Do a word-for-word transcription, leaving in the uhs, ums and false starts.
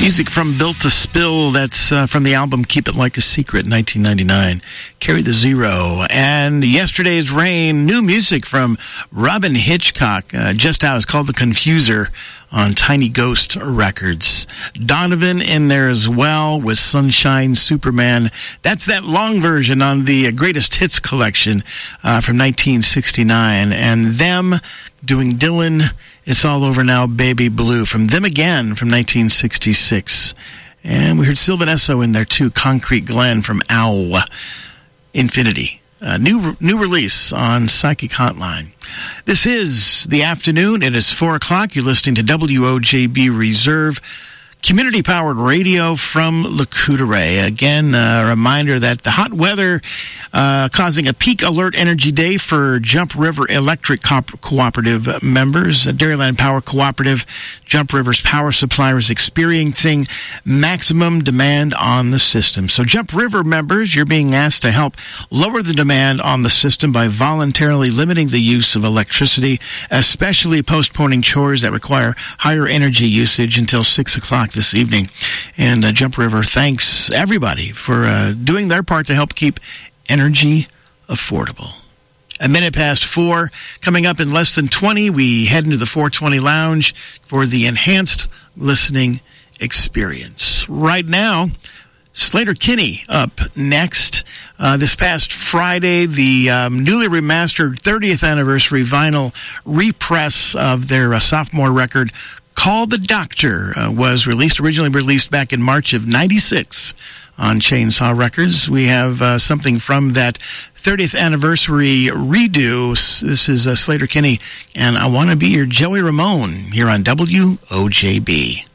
Music from Built to Spill, that's uh, from the album Keep It Like a Secret, nineteen ninety-nine. Carry the Zero. And Yesterday's Rain, new music from Robin Hitchcock, uh, just out. It's called The Confuser on Tiny Ghost Records. Donovan in there as well with Sunshine Superman. That's that long version on the Greatest Hits collection uh, from nineteen sixty-nine. And Them doing Dylan, It's All Over Now, Baby Blue, from Them Again from nineteen sixty-six. And we heard Sylvan Esso in there too, Concrete Glen from Ow, Infinity. Uh, new new release on Psychic Hotline. This is the afternoon. It is four o'clock. You're listening to W O J B Reserve, community-powered radio from Lac-Courte. Again, a reminder that the hot weather uh, causing a peak alert energy day for Jump River Electric Co- Cooperative members. Dairyland Power Cooperative, Jump River's power supplier, is experiencing maximum demand on the system. So Jump River members, you're being asked to help lower the demand on the system by voluntarily limiting the use of electricity, especially postponing chores that require higher energy usage until six o'clock this evening. And uh, Jump River thanks everybody for uh, doing their part to help keep energy affordable. A minute past four, coming up in less than twenty, we head into the four twenty Lounge for the enhanced listening experience. Right now, Sleater-Kinney up next. Uh, this past Friday, the um, newly remastered thirtieth anniversary vinyl repress of their uh, sophomore record, Call the Doctor, uh, was released, originally released back in March of ninety-six on Chainsaw Records. We have uh, something from that thirtieth anniversary redo. This is uh, Sleater-Kinney, and I Want to Be Your Joey Ramone here on W O J B.